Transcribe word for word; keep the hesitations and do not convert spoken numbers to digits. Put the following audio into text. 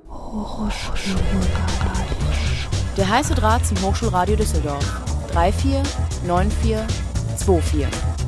Der heiße Draht zum Hochschulradio Düsseldorf. drei vier neun vier zwei vier